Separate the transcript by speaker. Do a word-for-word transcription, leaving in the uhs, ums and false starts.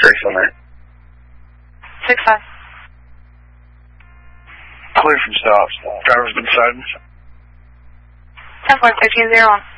Speaker 1: brakes on that.
Speaker 2: six five.
Speaker 1: Clear from stops. Driver's been sighted.
Speaker 2: ten four, fifteen zero one.